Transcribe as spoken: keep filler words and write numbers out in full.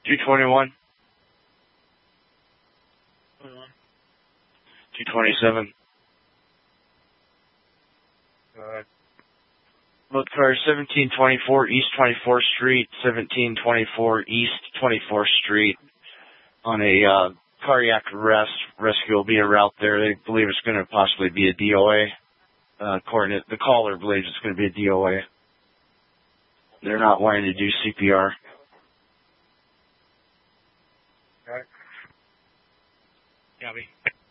two twenty-one. two twenty-seven. Uh, Look for seventeen twenty-four East twenty-fourth Street, seventeen twenty-four East twenty-fourth Street on a uh, cardiac arrest. Rescue will be a route there. They believe it's going to possibly be a D O A. Uh, according to the caller believes it's going to be a D O A. They're not wanting to do C P R. okay. Copy.